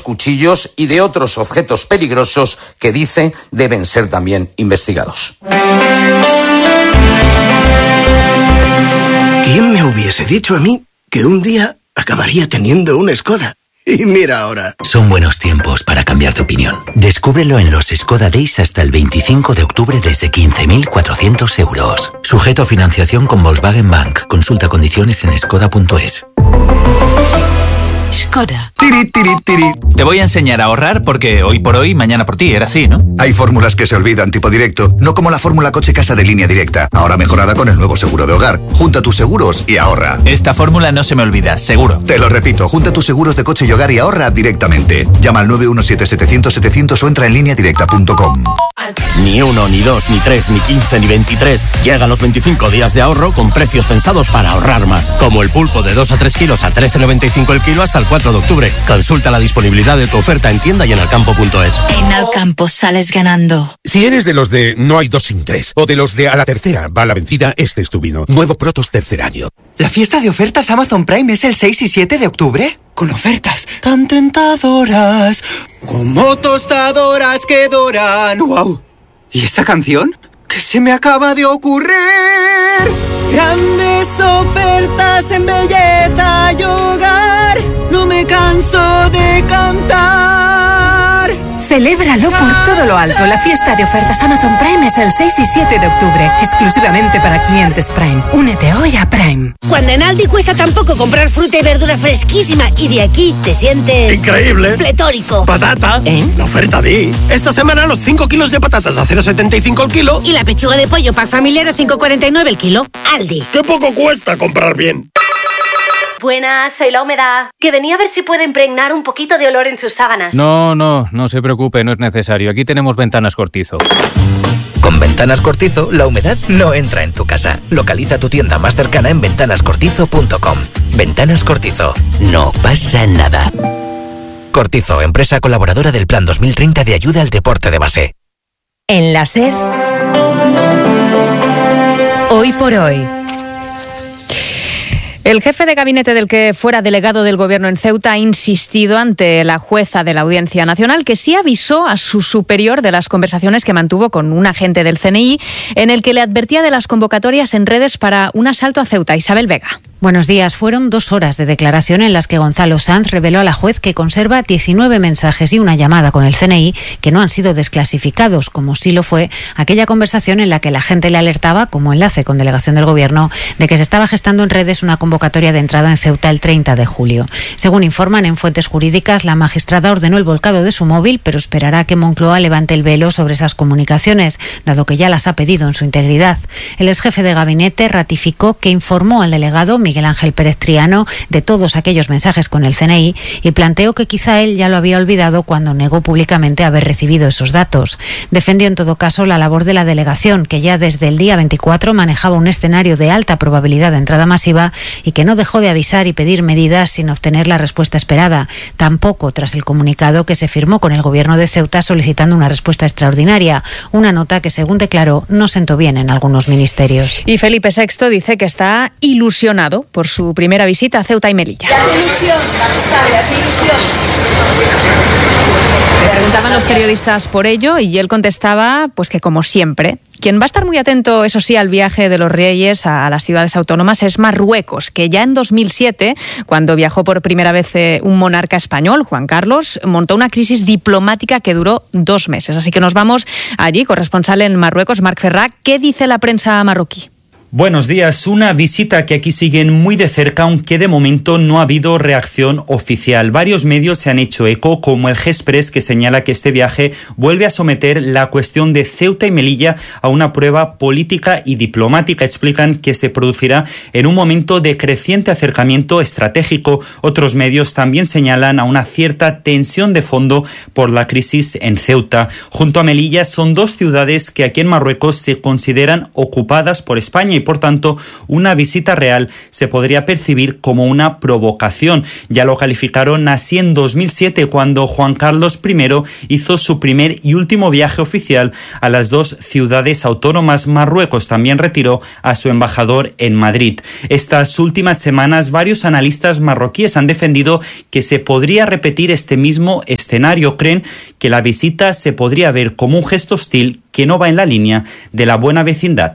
cuchillos y de otros objetos peligrosos que dice deben ser también investigados. ¿Quién me hubiese dicho a mí que un día acabaría teniendo una Skoda? Y mira ahora. Son buenos tiempos para cambiar de opinión. Descúbrelo en los Skoda Days hasta el 25 de octubre desde 15.400 euros. Sujeto a financiación con Volkswagen Bank. Consulta condiciones en skoda.es. Skoda. Tiri, tiri, tiri. Te voy a enseñar a ahorrar porque hoy por hoy, mañana por ti, era así, ¿no? Hay fórmulas que se olvidan tipo directo, no como la fórmula coche casa de Línea Directa, ahora mejorada con el nuevo seguro de hogar. Junta tus seguros y ahorra. Esta fórmula no se me olvida, seguro. Te lo repito, junta tus seguros de coche y hogar y ahorra directamente. Llama al 917-700-700 o entra en lineadirecta.com. Ni 1, ni 2, ni 3, ni 15, ni 23. Llegan los 25 días de ahorro con precios pensados para ahorrar más. Como el pulpo de 2 a 3 kilos a 13,95 el kilo hasta el 4 de octubre. Consulta la disponibilidad de tu oferta en tienda y en alcampo.es. En Alcampo sales ganando. Si eres de los de no hay 2 sin 3 o de los de a la tercera va la vencida, este es tu vino. Nuevo Protos tercer año. ¿La fiesta de ofertas Amazon Prime es el 6 y 7 de octubre? Con ofertas tan tentadoras, como tostadoras que doran. ¡Wow! ¿Y esta canción? ¿Qué se me acaba de ocurrir? Grandes ofertas en belleza y hogar. No me canso de cantar. Celébralo por todo lo alto. La fiesta de ofertas Amazon Prime es el 6 y 7 de octubre, exclusivamente para clientes Prime. Únete hoy a Prime. Cuando en Aldi cuesta tan poco comprar fruta y verdura fresquísima y de aquí te sientes... ¡increíble! Pletórico. ¡Patata! La oferta de... Esta semana los 5 kilos de patatas a 0,75 el kilo. Y la pechuga de pollo pack familiar a 5,49 el kilo. Aldi. ¡Qué poco cuesta comprar bien! Buenas, soy La Humedad. Que venía a ver si puede impregnar un poquito de olor en sus sábanas. No se preocupe, no es necesario. Aquí tenemos Ventanas Cortizo. Con Ventanas Cortizo, la humedad no entra en tu casa. Localiza tu tienda más cercana en ventanascortizo.com. Ventanas Cortizo. No pasa nada. Cortizo, empresa colaboradora del Plan 2030 de ayuda al deporte de base. En la SER, hoy por hoy. El jefe de gabinete del que fuera delegado del gobierno en Ceuta ha insistido ante la jueza de la Audiencia Nacional que sí avisó a su superior de las conversaciones que mantuvo con un agente del CNI en el que le advertía de las convocatorias en redes para un asalto a Ceuta. Isabel Vega. Buenos días. Fueron 2 horas de declaración en las que Gonzalo Sanz reveló a la juez que conserva 19 mensajes y una llamada con el CNI que no han sido desclasificados, como sí lo fue aquella conversación en la que la gente le alertaba, como enlace con delegación del Gobierno, de que se estaba gestando en redes una convocatoria de entrada en Ceuta el 30 de julio. Según informan en fuentes jurídicas, la magistrada ordenó el volcado de su móvil, pero esperará que Moncloa levante el velo sobre esas comunicaciones, dado que ya las ha pedido en su integridad. El exjefe de gabinete ratificó que informó al delegado Miguel Ángel Pérez Triano de todos aquellos mensajes con el CNI y planteó que quizá él ya lo había olvidado cuando negó públicamente haber recibido esos datos. Defendió en todo caso la labor de la delegación, que ya desde el día 24 manejaba un escenario de alta probabilidad de entrada masiva y que no dejó de avisar y pedir medidas sin obtener la respuesta esperada. Tampoco tras el comunicado que se firmó con el gobierno de Ceuta solicitando una respuesta extraordinaria, una nota que, según declaró, no sentó bien en algunos ministerios. Y Felipe VI dice que está ilusionado por su primera visita a Ceuta y Melilla. La ilusión, la ilusión. Le preguntaban los periodistas por ello y él contestaba pues que, como siempre, quien va a estar muy atento, eso sí, al viaje de los reyes a las ciudades autónomas es Marruecos, que ya en 2007, cuando viajó por primera vez un monarca español, Juan Carlos, montó una crisis diplomática que duró 2 meses. Así que nos vamos allí, corresponsal en Marruecos, Marc Ferrà. ¿Qué dice la prensa marroquí? Buenos días. Una visita que aquí siguen muy de cerca, aunque de momento no ha habido reacción oficial. Varios medios se han hecho eco, como el Express, que señala que este viaje vuelve a someter la cuestión de Ceuta y Melilla a una prueba política y diplomática. Explican que se producirá en un momento de creciente acercamiento estratégico. Otros medios también señalan a una cierta tensión de fondo por la crisis en Ceuta. Junto a Melilla son 2 ciudades que aquí en Marruecos se consideran ocupadas por España y por tanto una visita real se podría percibir como una provocación. Ya lo calificaron así en 2007 cuando Juan Carlos I hizo su primer y último viaje oficial a las dos ciudades autónomas. Marruecos también retiró a su embajador en Madrid. Estas últimas semanas varios analistas marroquíes han defendido que se podría repetir este mismo escenario. Creen que la visita se podría ver como un gesto hostil que no va en la línea de la buena vecindad.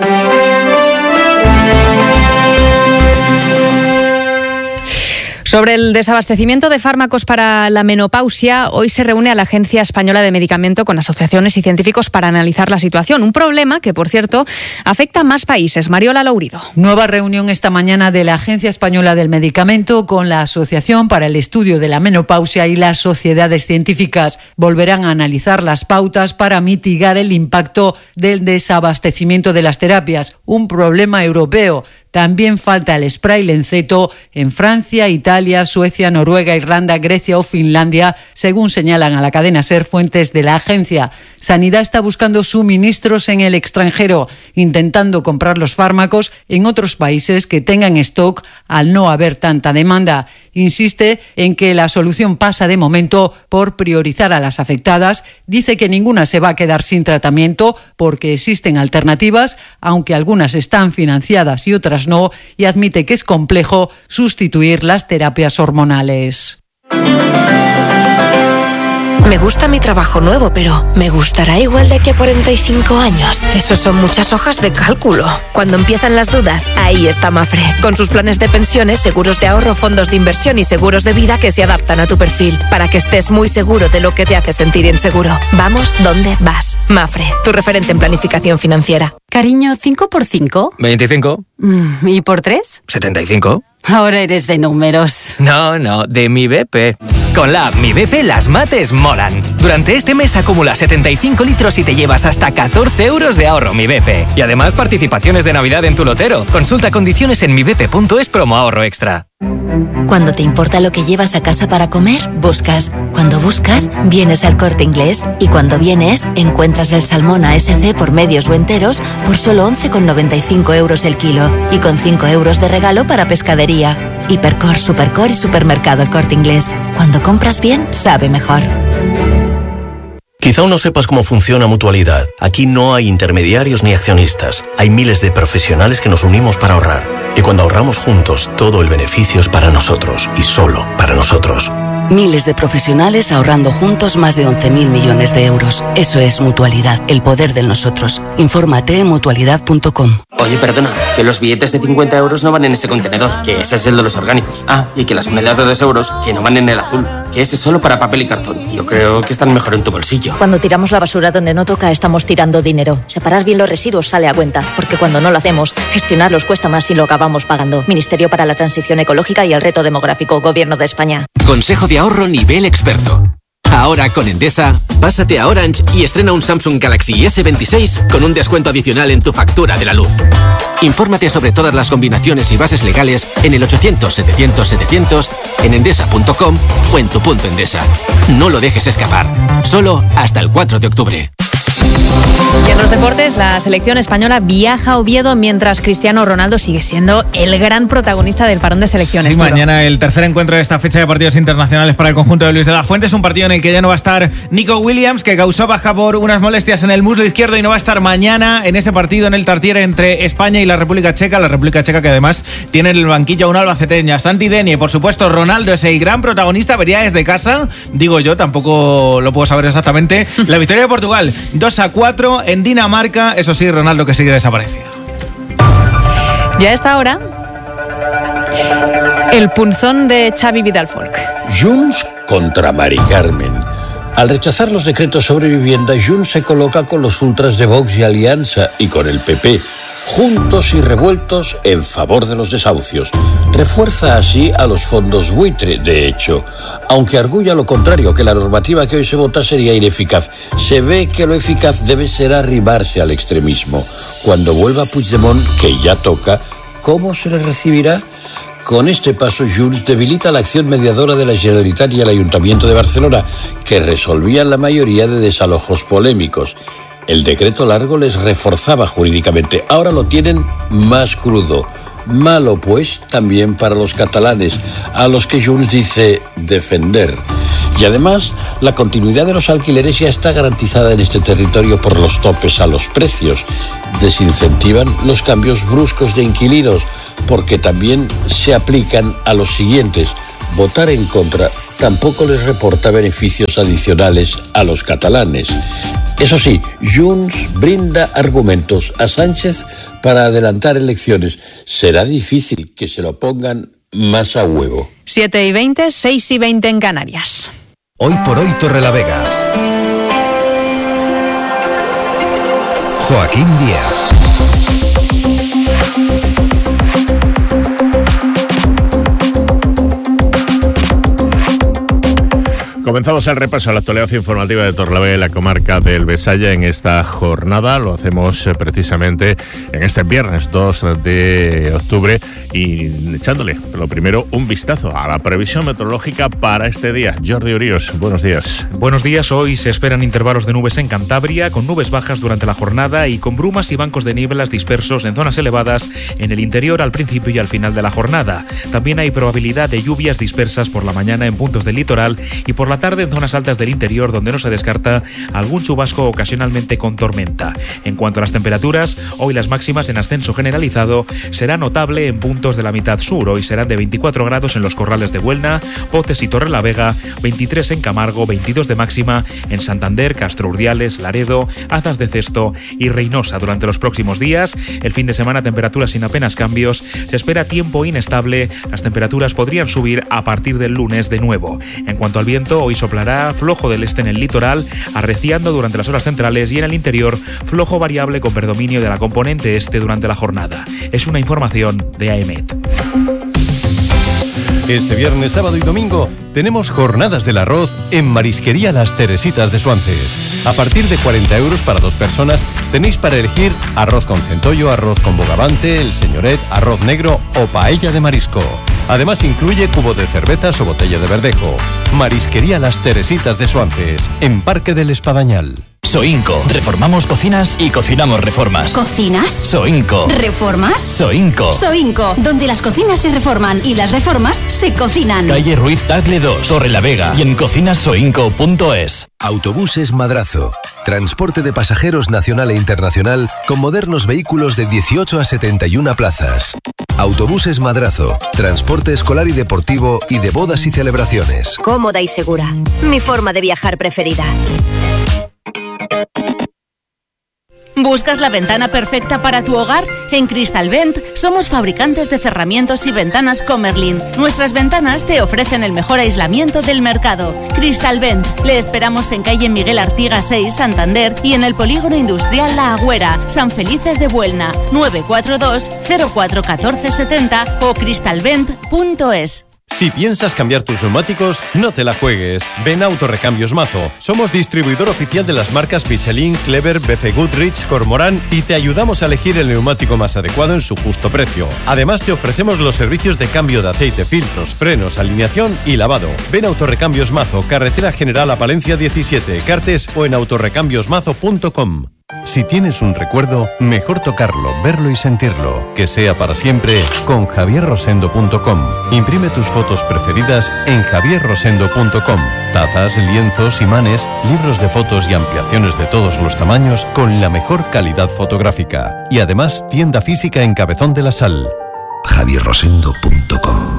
Sobre el desabastecimiento de fármacos para la menopausia, hoy se reúne a la Agencia Española de Medicamento con asociaciones y científicos para analizar la situación. Un problema que, por cierto, afecta a más países. Mariola Lourido. Nueva reunión esta mañana de la Agencia Española del Medicamento con la Asociación para el Estudio de la Menopausia y las sociedades científicas. Volverán a analizar las pautas para mitigar el impacto del desabastecimiento de las terapias. Un problema europeo. También falta el spray Lenceto en Francia, Italia, Suecia, Noruega, Irlanda, Grecia o Finlandia, según señalan a la cadena SER fuentes de la agencia. Sanidad está buscando suministros en el extranjero, intentando comprar los fármacos en otros países que tengan stock al no haber tanta demanda. Insiste en que la solución pasa de momento por priorizar a las afectadas. Dice que ninguna se va a quedar sin tratamiento porque existen alternativas, aunque algunas están financiadas y otras no, y admite que es complejo sustituir las terapias hormonales. Me gusta mi trabajo nuevo, pero ¿me gustará igual de aquí a 45 años? Eso son muchas hojas de cálculo. Cuando empiezan las dudas, ahí está Mafre. Con sus planes de pensiones, seguros de ahorro, fondos de inversión y seguros de vida que se adaptan a tu perfil, para que estés muy seguro de lo que te hace sentir inseguro. Vamos donde vas. Mafre, tu referente en planificación financiera. Cariño, ¿5 por 5? 25. ¿Y por 3? 75. Ahora eres de números. No, de Mi BP. Con la app Mi BP las mates molan. Durante este mes acumula 75 litros y te llevas hasta 14 euros de ahorro Mi BP. Y además participaciones de Navidad en tu lotero. Consulta condiciones en mibp.es promo ahorro extra. Cuando te importa lo que llevas a casa para comer, buscas. Cuando buscas, vienes al Corte Inglés. Y cuando vienes, encuentras el salmón ASC por medios o enteros por solo 11,95 euros el kilo. Y con 5 euros de regalo para pescadería. Hipercor, Supercor y Supermercado El Corte Inglés. Cuando compras bien, sabe mejor. Quizá aún no sepas cómo funciona Mutualidad. Aquí no hay intermediarios ni accionistas. Hay miles de profesionales que nos unimos para ahorrar. Y cuando ahorramos juntos, todo el beneficio es para nosotros y solo para nosotros. Miles de profesionales ahorrando juntos más de 11.000 millones de euros. Eso es Mutualidad, el poder del nosotros. Infórmate en mutualidad.com. Oye, perdona, que los billetes de 50 euros no van en ese contenedor, que ese es el de los orgánicos. Ah, y que las monedas de 2 euros, que no van en el azul, que ese es solo para papel y cartón. Yo creo que están mejor en tu bolsillo. Cuando tiramos la basura donde no toca, estamos tirando dinero. Separar bien los residuos sale a cuenta, porque cuando no lo hacemos, gestionarlos cuesta más y lo acabamos pagando. Ministerio para la Transición Ecológica y el Reto Demográfico, Gobierno de España. Consejo de ahorro nivel experto. Ahora con Endesa, pásate a Orange y estrena un Samsung Galaxy S26 con un descuento adicional en tu factura de la luz. Infórmate sobre todas las combinaciones y bases legales en el 800-700-700, en endesa.com o en tu punto Endesa. No lo dejes escapar. Solo hasta el 4 de octubre. Y en los deportes, la selección española viaja a Oviedo mientras Cristiano Ronaldo sigue siendo el gran protagonista del parón de selecciones. Sí, mañana el tercer encuentro de esta fecha de partidos internacionales para el conjunto de Luis de la Fuente. Es un partido en el que ya no va a estar Nico Williams, que causó baja por unas molestias en el muslo izquierdo, y no va a estar mañana en ese partido en el Tartiere entre España y la República Checa. La República Checa que además tiene en el banquillo a un albaceteña, Santi Denie. Por supuesto, Ronaldo es el gran protagonista, vería desde casa, digo yo, tampoco lo puedo saber exactamente. La victoria de Portugal, 2-4 en Dinamarca. Eso sí, Ronaldo que sigue desaparecido. Ya a esta hora, el punzón de Xavi Vidal-Folk. Junts contra Mari Carmen. Al rechazar los decretos sobre vivienda, Junts se coloca con los ultras de Vox y Alianza y con el PP, juntos y revueltos en favor de los desahucios. Refuerza así a los fondos buitre, de hecho, aunque arguya lo contrario, que la normativa que hoy se vota sería ineficaz. Se ve que lo eficaz debe ser arrimarse al extremismo. Cuando vuelva Puigdemont, que ya toca, ¿cómo se le recibirá? Con este paso, Junts debilita la acción mediadora de la Generalitat y el Ayuntamiento de Barcelona, que resolvían la mayoría de desalojos polémicos. El decreto largo les reforzaba jurídicamente. Ahora lo tienen más crudo. Malo, pues, también para los catalanes, a los que Junts dice defender. Y además, la continuidad de los alquileres ya está garantizada en este territorio por los topes a los precios. Desincentivan los cambios bruscos de inquilinos, porque también se aplican a los siguientes. Votar en contra tampoco les reporta beneficios adicionales a los catalanes. Eso sí, Junts brinda argumentos a Sánchez para adelantar elecciones. Será difícil que se lo pongan más a huevo. 7:20, 6:20 en Canarias. Hoy por hoy Torrelavega. Joaquín Díaz. Comenzamos el repaso a la actualidad informativa de Torrelavega y la comarca del Besaya en esta jornada. Lo hacemos precisamente en este viernes 2 de octubre y echándole, lo primero, un vistazo a la previsión meteorológica para este día. Jordi Uríos, buenos días. Buenos días. Hoy se esperan intervalos de nubes en Cantabria, con nubes bajas durante la jornada y con brumas y bancos de nieblas dispersos en zonas elevadas en el interior al principio y al final de la jornada. También hay probabilidad de lluvias dispersas por la mañana en puntos del litoral y por la tarde en zonas altas del interior, donde no se descarta algún chubasco ocasionalmente con tormenta. En cuanto a las temperaturas, hoy las máximas en ascenso generalizado será notable en puntos de la mitad sur. Hoy serán de 24 grados en los Corrales de Buelna, Potes y Torrelavega, 23 en Camargo, 22 de máxima en Santander, Castro Urdiales, Laredo, Azas de Cesto y Reynosa. Durante los próximos días, el fin de semana, temperaturas sin apenas cambios. Se espera tiempo inestable. Las temperaturas podrían subir a partir del lunes de nuevo. En cuanto al viento, hoy soplará flojo del este en el litoral, arreciando durante las horas centrales, y en el interior flojo variable con predominio de la componente este durante la jornada. Es una información de AEMET. Este viernes, sábado y domingo tenemos jornadas del arroz en Marisquería Las Teresitas de Suances. A partir de 40 euros para 2 personas tenéis para elegir arroz con centollo, arroz con bogavante, el señoret, arroz negro o paella de marisco. Además incluye cubo de cervezas o botella de verdejo. Marisquería Las Teresitas de Suances, en Parque del Espadañal. Soinco. Reformamos cocinas y cocinamos reformas. ¿Cocinas? Soinco. ¿Reformas? Soinco. Soinco, donde las cocinas se reforman y las reformas se cocinan. Calle Ruiz Tagle 2, Torrelavega y en cocinasoinco.es. Autobuses Madrazo. Transporte de pasajeros nacional e internacional con modernos vehículos de 18 a 71 plazas. Autobuses Madrazo. Transporte escolar y deportivo y de bodas y celebraciones. Cómoda y segura. Mi forma de viajar preferida. ¿Buscas la ventana perfecta para tu hogar? En Cristalvent somos fabricantes de cerramientos y ventanas Comerlin. Nuestras ventanas te ofrecen el mejor aislamiento del mercado. Cristalvent. Le esperamos en calle Miguel Artigas 6, Santander, y en el polígono industrial La Agüera, San Felices de Buelna, 942 04 14 70 o cristalvent.es. Si piensas cambiar tus neumáticos, no te la juegues. Ven a Autorrecambios Mazo. Somos distribuidor oficial de las marcas Michelin, Clever, BC Goodrich, Cormorán y te ayudamos a elegir el neumático más adecuado en su justo precio. Además, te ofrecemos los servicios de cambio de aceite, filtros, frenos, alineación y lavado. Ven a Autorrecambios Mazo, Carretera General a Palencia 17, Cartes o en autorrecambiosmazo.com. Si tienes un recuerdo, mejor tocarlo, verlo y sentirlo. Que sea para siempre con javierrosendo.com. Imprime tus fotos preferidas en javierrosendo.com. Tazas, lienzos, imanes, libros de fotos y ampliaciones de todos los tamaños con la mejor calidad fotográfica. Y además, tienda física en Cabezón de la Sal. javierrosendo.com.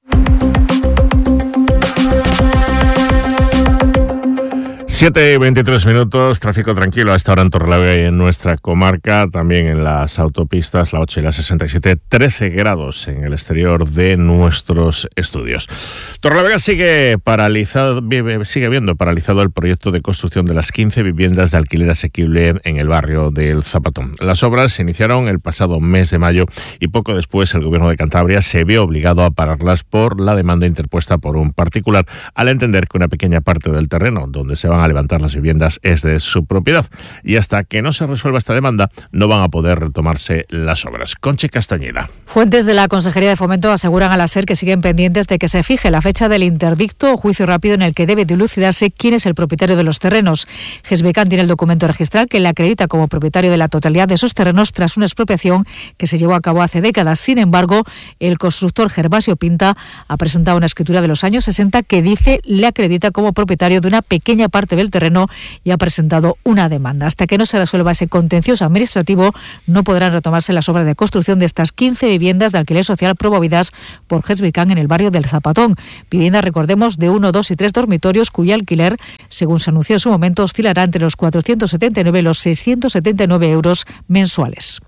7:23 minutos, tráfico tranquilo a esta hora en Torrelavega y en nuestra comarca, también en las autopistas, la 8 y la 67, 13 grados en el exterior de nuestros estudios. Torrelavega sigue viendo paralizado el proyecto de construcción de las 15 viviendas de alquiler asequible en el barrio del Zapatón. Las obras se iniciaron el pasado mes de mayo y poco después el Gobierno de Cantabria se vio obligado a pararlas por la demanda interpuesta por un particular, al entender que una pequeña parte del terreno donde se van a a levantar las viviendas es de su propiedad. Y hasta que no se resuelva esta demanda, no van a poder retomarse las obras. Conchi Castañeda. Fuentes de la Consejería de Fomento aseguran a la SER que siguen pendientes de que se fije la fecha del interdicto o juicio rápido en el que debe dilucidarse quién es el propietario de los terrenos. Gesbecan tiene el documento registral que le acredita como propietario de la totalidad de esos terrenos tras una expropiación que se llevó a cabo hace décadas. Sin embargo, el constructor Gervasio Pinta ha presentado una escritura de los años 60 que dice le acredita como propietario de una pequeña parte del terreno y ha presentado una demanda. Hasta que no se resuelva ese contencioso administrativo, no podrán retomarse las obras de construcción de estas 15 viviendas de alquiler social promovidas por Gesbecan en el barrio del Zapatón. Viviendas, recordemos, de 1, 2 y 3 dormitorios cuyo alquiler, según se anunció en su momento, oscilará entre los 479 y los 679 euros mensuales.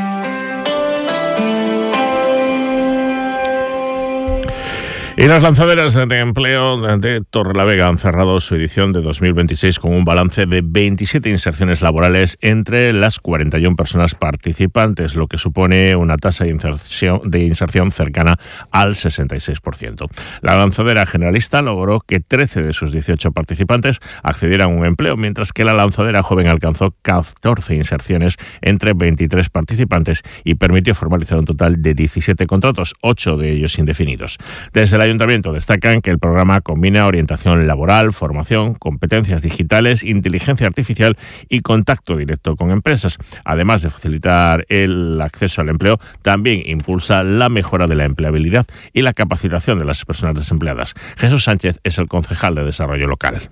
Y las lanzaderas de empleo de Torrelavega han cerrado su edición de 2026 con un balance de 27 inserciones laborales entre las 41 personas participantes, lo que supone una tasa de inserción cercana al 66%. La lanzadera generalista logró que 13 de sus 18 participantes accedieran a un empleo, mientras que la lanzadera joven alcanzó 14 inserciones entre 23 participantes y permitió formalizar un total de 17 contratos, 8 de ellos indefinidos. Desde el Ayuntamiento destacan que el programa combina orientación laboral, formación, competencias digitales, inteligencia artificial y contacto directo con empresas. Además de facilitar el acceso al empleo, también impulsa la mejora de la empleabilidad y la capacitación de las personas desempleadas. Jesús Sánchez es el concejal de Desarrollo Local.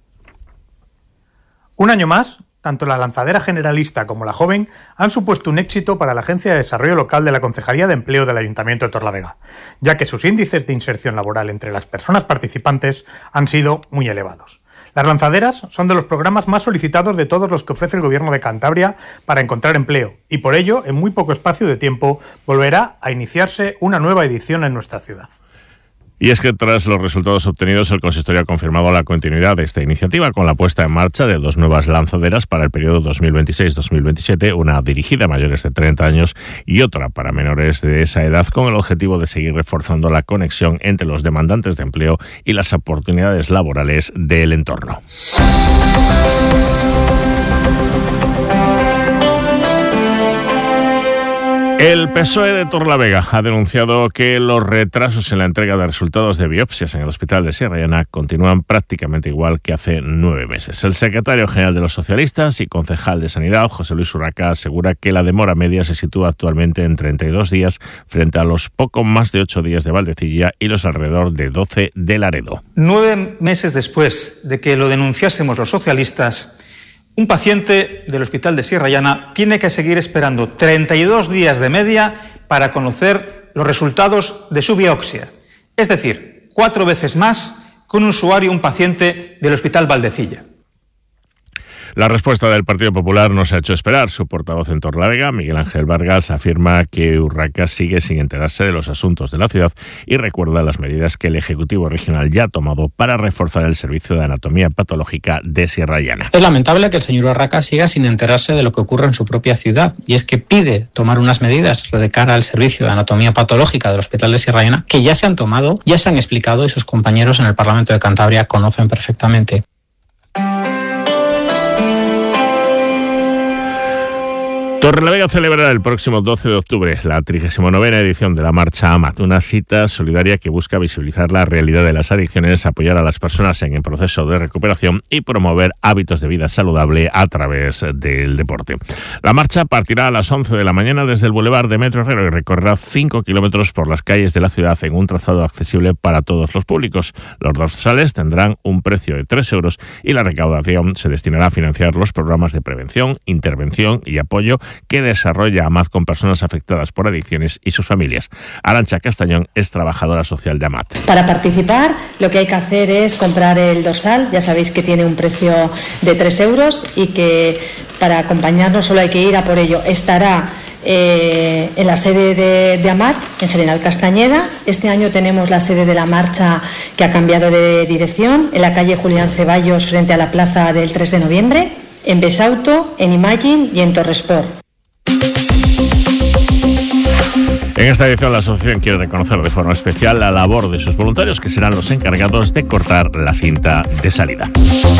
Un año más, tanto la lanzadera generalista como la joven han supuesto un éxito para la Agencia de Desarrollo Local de la Concejalía de Empleo del Ayuntamiento de Torrelavega, ya que sus índices de inserción laboral entre las personas participantes han sido muy elevados. Las lanzaderas son de los programas más solicitados de todos los que ofrece el Gobierno de Cantabria para encontrar empleo y por ello, en muy poco espacio de tiempo, volverá a iniciarse una nueva edición en nuestra ciudad. Y es que tras los resultados obtenidos, el consistorio ha confirmado la continuidad de esta iniciativa con la puesta en marcha de 2 nuevas lanzaderas para el periodo 2026-2027, una dirigida a mayores de 30 años y otra para menores de esa edad, con el objetivo de seguir reforzando la conexión entre los demandantes de empleo y las oportunidades laborales del entorno. El PSOE de Torrelavega ha denunciado que los retrasos en la entrega de resultados de biopsias en el Hospital de Sierra Llana continúan prácticamente igual que hace 9 meses. El secretario general de los socialistas y concejal de Sanidad, José Luis Urraca, asegura que la demora media se sitúa actualmente en 32 días frente a los poco más de 8 días de Valdecilla y los alrededor de 12 de Laredo. 9 meses después de que lo denunciásemos los socialistas, un paciente del Hospital de Sierra Llana tiene que seguir esperando 32 días de media para conocer los resultados de su biopsia. Es decir, 4 veces más que un usuario, un paciente del Hospital Valdecilla. La respuesta del Partido Popular no se ha hecho esperar. Su portavoz en Torrelavega, Miguel Ángel Vargas, afirma que Urraca sigue sin enterarse de los asuntos de la ciudad y recuerda las medidas que el Ejecutivo Regional ya ha tomado para reforzar el servicio de anatomía patológica de Sierra Llana. Es lamentable que el señor Urraca siga sin enterarse de lo que ocurre en su propia ciudad, y es que pide tomar unas medidas de cara al servicio de anatomía patológica del Hospital de Sierra Llana que ya se han tomado, ya se han explicado y sus compañeros en el Parlamento de Cantabria conocen perfectamente. Torrelavega celebrará el próximo 12 de octubre la 39ª edición de la Marcha AMAT, una cita solidaria que busca visibilizar la realidad de las adicciones, apoyar a las personas en el proceso de recuperación y promover hábitos de vida saludable a través del deporte. La marcha partirá a las 11 de la mañana desde el Boulevard de Metro Herrero y recorrerá 5 kilómetros por las calles de la ciudad en un trazado accesible para todos los públicos. Los dorsales tendrán un precio de 3 euros y la recaudación se destinará a financiar los programas de prevención, intervención y apoyo que desarrolla AMAT con personas afectadas por adicciones y sus familias. Arantxa Castañón es trabajadora social de AMAT. Para participar, lo que hay que hacer es comprar el dorsal. Ya sabéis que tiene un precio de 3 euros y que para acompañarnos solo hay que ir a por ello. Estará en la sede de AMAT, en General Castañeda. Este año tenemos la sede de la marcha que ha cambiado de dirección, en la calle Julián Ceballos, frente a la plaza del 3 de noviembre, en Besauto, en Imagine y en Torresport. En esta edición la asociación quiere reconocer de forma especial la labor de sus voluntarios, que serán los encargados de cortar la cinta de salida.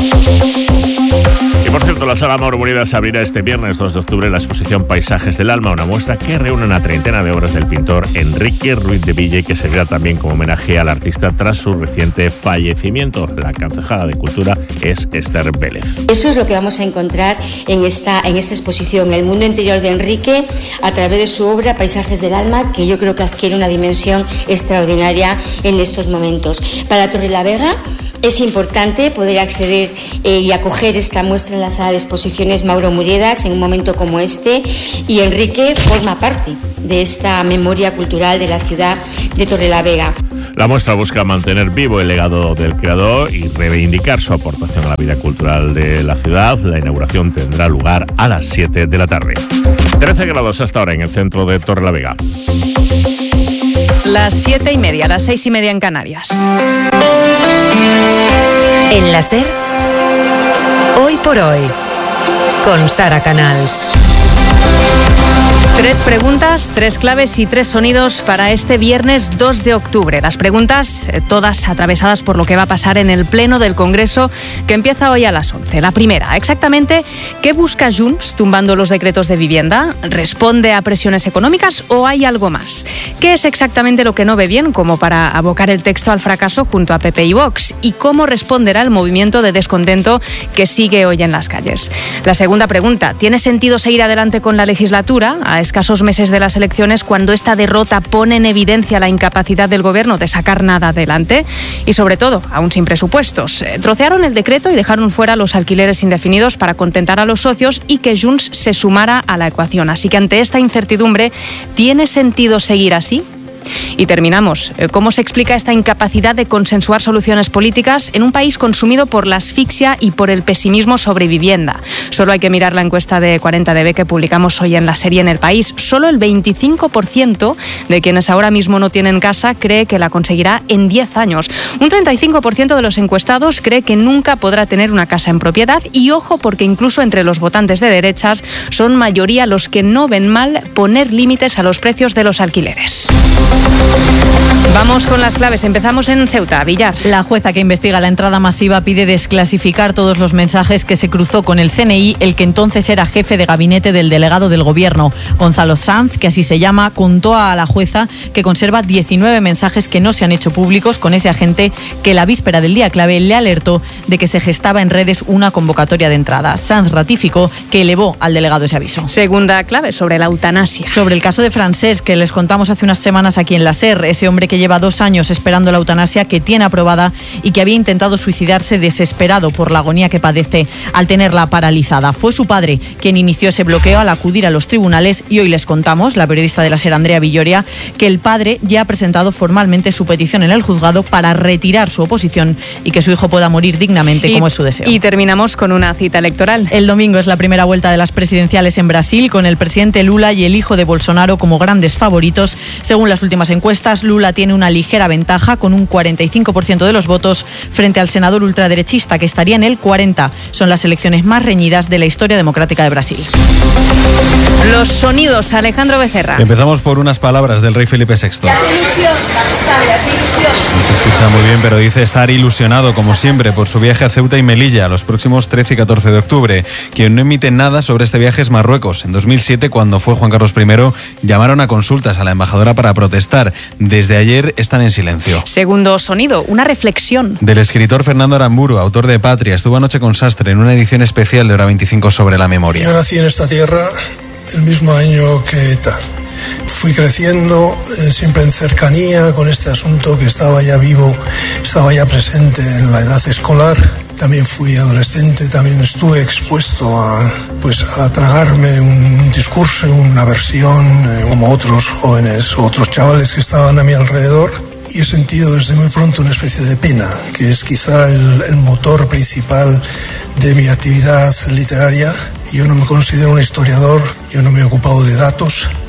Y por cierto, la Sala Mauro Muridas abrirá este viernes 2 de octubre la exposición Paisajes del Alma, una muestra que reúne una treintena de obras del pintor Enrique Ruiz de Villa y que servirá también como homenaje al artista tras su reciente fallecimiento. La concejala de Cultura es Esther Vélez. Eso es lo que vamos a encontrar en esta exposición, el mundo interior de Enrique a través de su obra Paisajes del Alma, que yo creo que adquiere una dimensión extraordinaria en estos momentos. Para Torrelavega es importante poder acceder y acoger esta muestra en la sala de exposiciones Mauro Muriedas en un momento como este, y Enrique forma parte de esta memoria cultural de la ciudad de Torrelavega. La muestra busca mantener vivo el legado del creador y reivindicar su aportación a la vida cultural de la ciudad. La inauguración tendrá lugar a las 7 de la tarde. 13 grados hasta ahora en el centro de Torrelavega. Las 7:30, las 6:30 en Canarias. En la SER, Hoy por Hoy, con Sara Canals. 3 preguntas, 3 claves y 3 sonidos para este viernes 2 de octubre. Las preguntas todas atravesadas por lo que va a pasar en el Pleno del Congreso, que empieza hoy a las 11. La primera, exactamente, ¿qué busca Junts tumbando los decretos de vivienda? ¿Responde a presiones económicas o hay algo más? ¿Qué es exactamente lo que no ve bien como para abocar el texto al fracaso junto a PP y Vox? ¿Y cómo responderá el movimiento de descontento que sigue hoy en las calles? La segunda pregunta, ¿tiene sentido seguir adelante con la legislatura a escasos meses de las elecciones, cuando esta derrota pone en evidencia la incapacidad del Gobierno de sacar nada adelante? Y sobre todo, aún sin presupuestos. Trocearon el decreto y dejaron fuera los alquileres indefinidos para contentar a los socios y que Junts se sumara a la ecuación. Así que ante esta incertidumbre, ¿tiene sentido seguir así? Y terminamos. ¿Cómo se explica esta incapacidad de consensuar soluciones políticas en un país consumido por la asfixia y por el pesimismo sobre vivienda? Solo hay que mirar la encuesta de 40DB que publicamos hoy en la serie En el País. Solo el 25% de quienes ahora mismo no tienen casa cree que la conseguirá en 10 años. Un 35% de los encuestados cree que nunca podrá tener una casa en propiedad. Y ojo, porque incluso entre los votantes de derechas son mayoría los que no ven mal poner límites a los precios de los alquileres. Vamos con las claves. Empezamos en Ceuta, Villar. La jueza que investiga la entrada masiva pide desclasificar todos los mensajes que se cruzó con el CNI, el que entonces era jefe de gabinete del delegado del Gobierno. Gonzalo Sanz, que así se llama, contó a la jueza que conserva 19 mensajes que no se han hecho públicos con ese agente que la víspera del día clave le alertó de que se gestaba en redes una convocatoria de entrada. Sanz ratificó que elevó al delegado ese aviso. Segunda clave, sobre la eutanasia. Sobre el caso de Francesc, que les contamos hace unas semanas aquí en la SER, ese hombre que lleva 2 años esperando la eutanasia, que tiene aprobada y que había intentado suicidarse desesperado por la agonía que padece al tenerla paralizada. Fue su padre quien inició ese bloqueo al acudir a los tribunales y hoy les contamos, la periodista de la SER, Andrea Villoria, que el padre ya ha presentado formalmente su petición en el juzgado para retirar su oposición y que su hijo pueda morir dignamente, como es su deseo. Y terminamos con una cita electoral. El domingo es la primera vuelta de las presidenciales en Brasil, con el presidente Lula y el hijo de Bolsonaro como grandes favoritos. Según las últimas encuestas, Lula tiene una ligera ventaja con un 45% de los votos frente al senador ultraderechista, que estaría en el 40%. Son las elecciones más reñidas de la historia democrática de Brasil. Los sonidos, Alejandro Becerra. Empezamos por unas palabras del rey Felipe VI. Se escucha muy bien, pero dice estar ilusionado, como siempre, por su viaje a Ceuta y Melilla los próximos 13 y 14 de octubre. Quien no emite nada sobre este viaje es Marruecos. En 2007, cuando fue Juan Carlos I, llamaron a consultas a la embajadora para protestar. Desde ayer están en silencio. Segundo sonido, una reflexión. Del escritor Fernando Aramburu, autor de Patria. Estuvo anoche con Sastre en una edición especial de Hora 25 sobre la memoria. Yo nací en esta tierra el mismo año que ETA. Fui creciendo siempre en cercanía con este asunto que estaba ya vivo, estaba ya presente en la edad escolar. También fui adolescente, también estuve expuesto a tragarme un discurso, una versión, como otros jóvenes o otros chavales que estaban a mi alrededor. Y he sentido desde muy pronto una especie de pena, que es quizá el motor principal de mi actividad literaria. Yo no me considero un historiador, yo no me he ocupado de datos,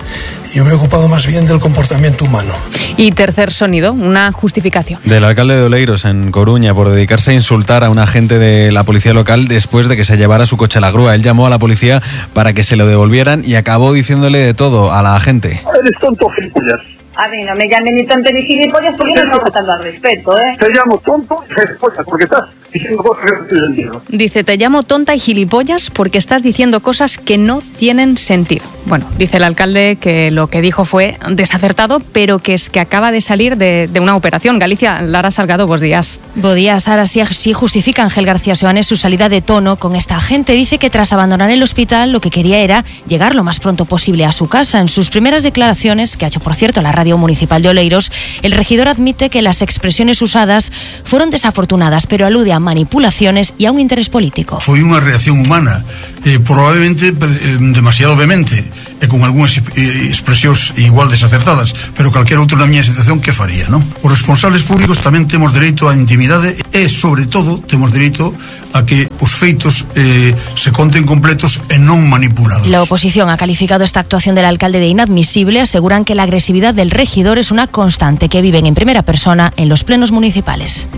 Yo me he ocupado más bien del comportamiento humano. Y tercer sonido, una justificación. Del alcalde de Oleiros, en Coruña, por dedicarse a insultar a un agente de la policía local después de que se llevara su coche a la grúa. Él llamó a la policía para que se lo devolvieran y acabó diciéndole de todo a la agente. Eres tonto, gilipollas. A mí no me llamen ni tonto ni gilipollas porque no estoy faltando al respeto, ¿eh? Te llamo tonto y gilipollas porque estás diciendo cosas que no tienen sentido. Dice, te llamo tonta y gilipollas porque estás diciendo cosas que no tienen sentido. Bueno, dice el alcalde que lo que dijo fue desacertado, pero que es que acaba de salir de una operación. Galicia, Lara Salgado, buenos días. Buenos días. Ahora sí justifica Ángel García Seoane su salida de tono con esta agente. Dice que tras abandonar el hospital lo que quería era llegar lo más pronto posible a su casa. En sus primeras declaraciones, que ha hecho por cierto la Radio Municipal de Oleiros, el regidor admite que las expresiones usadas fueron desafortunadas, pero alude a manipulaciones y a un interés político. Foi unha reacción humana, probablemente demasiado vehemente, e con algunhas expresións igual desacertadas, pero calquera outro na miña situación que faría, non? Os responsables públicos tamén temos dereito á intimidade e, sobre todo, temos dereito a que os feitos se conten completos e non manipulados. La oposición ha calificado esta actuación del alcalde de inadmisible. Aseguran que la agresividad del regidor es una constante que viven en primera persona en los plenos municipales.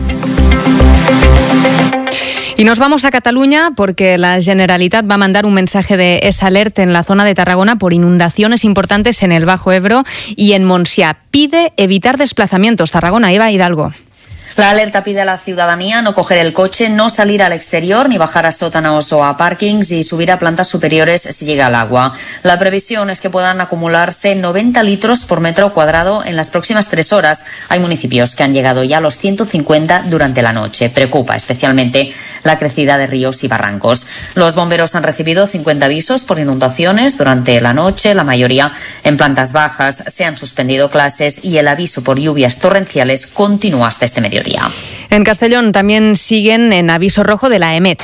Y nos vamos a Cataluña porque la Generalitat va a mandar un mensaje de S-Alert en la zona de Tarragona por inundaciones importantes en el Bajo Ebro y en Montsià. Pide evitar desplazamientos. Tarragona, Eva Hidalgo. La alerta pide a la ciudadanía no coger el coche, no salir al exterior, ni bajar a sótanos o a parkings y subir a plantas superiores si llega el agua. La previsión es que puedan acumularse 90 litros por metro cuadrado en las próximas 3 horas. Hay municipios que han llegado ya a los 150 durante la noche. Preocupa especialmente la crecida de ríos y barrancos. Los bomberos han recibido 50 avisos por inundaciones durante la noche, la mayoría en plantas bajas. Se han suspendido clases y el aviso por lluvias torrenciales continúa hasta este mediodía. En Castellón también siguen en aviso rojo de la EMET,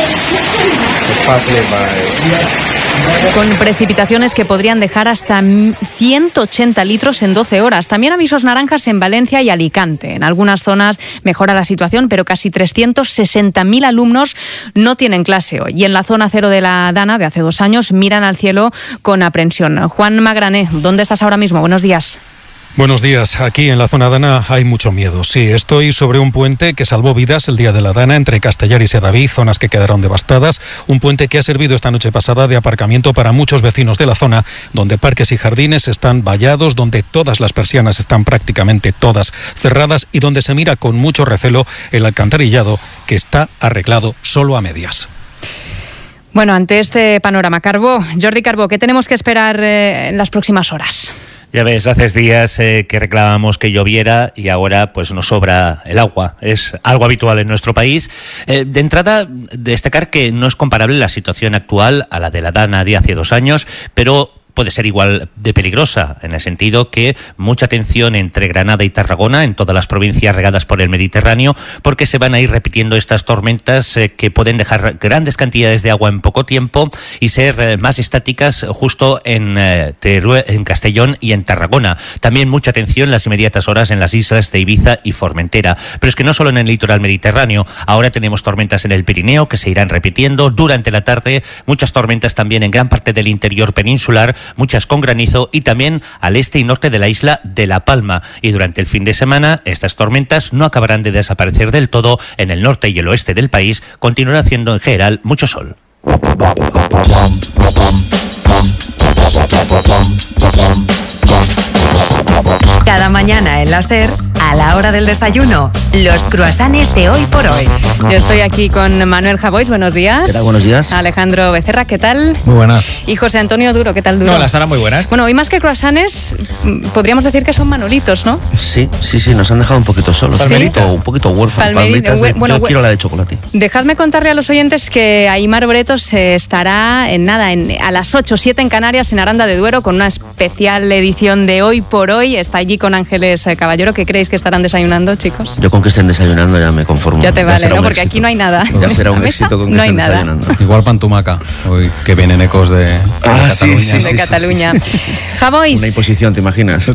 con precipitaciones que podrían dejar hasta 180 litros en 12 horas. También avisos naranjas en Valencia y Alicante. En algunas zonas mejora la situación, pero casi 360.000 alumnos no tienen clase hoy. Y en la zona cero de la Dana, de hace 2 años, miran al cielo con aprensión. Juan Magrané, ¿dónde estás ahora mismo? Buenos días. Buenos días. Aquí en la zona Dana hay mucho miedo. Sí, estoy sobre un puente que salvó vidas el día de la Dana entre Castellar y Sedaví, zonas que quedaron devastadas. Un puente que ha servido esta noche pasada de aparcamiento para muchos vecinos de la zona, donde parques y jardines están vallados, donde todas las persianas están prácticamente todas cerradas y donde se mira con mucho recelo el alcantarillado que está arreglado solo a medias. Bueno, ante este panorama, Jordi Carbó, ¿qué tenemos que esperar en las próximas horas? Ya ves, hace días que reclamábamos que lloviera y ahora pues nos sobra el agua. Es algo habitual en nuestro país. De entrada, destacar que no es comparable la situación actual a la de la Dana de hace 2 años, pero puede ser igual de peligrosa, en el sentido que mucha atención entre Granada y Tarragona, en todas las provincias regadas por el Mediterráneo, porque se van a ir repitiendo estas tormentas que pueden dejar grandes cantidades de agua en poco tiempo y ser más estáticas justo en Castellón y en Tarragona. También mucha atención en las inmediatas horas en las islas de Ibiza y Formentera. Pero es que no solo en el litoral mediterráneo, ahora tenemos tormentas en el Pirineo que se irán repitiendo durante la tarde, muchas tormentas también en gran parte del interior peninsular, muchas con granizo y también al este y norte de la isla de La Palma. Y durante el fin de semana estas tormentas no acabarán de desaparecer del todo. En el norte y el oeste del país continuará haciendo en general mucho sol. Cada mañana en la SER, a la hora del desayuno, los croissants de Hoy por Hoy. Yo estoy aquí con Manuel Javois, buenos días. ¿Qué tal? Buenos días. Alejandro Becerra, ¿qué tal? Muy buenas. Y José Antonio Duro, ¿qué tal, Duro? Hola, Sara, muy buenas. Bueno, hoy más que croissants, podríamos decir que son manolitos, ¿no? Sí, nos han dejado un poquito solos. ¿Palmerito? Un poquito huérfanos. Palmeritas. Yo quiero la de chocolate. Dejadme contarle a los oyentes que Aimar Bretos estará a las 8 o 7 en Canarias, en Aranda de Duero, con una especial edición de Hoy por Hoy. Está allí con Ángeles Caballero. ¿Qué creéis que estarán desayunando, chicos? Yo con que estén desayunando ya me conformo. Ya te vale, ¿no? Porque aquí no hay nada. Ya será un éxito con que estén desayunando. Igual Pantumaca, hoy que vienen ecos de Cataluña. De Cataluña. Javois. Una imposición, ¿te imaginas?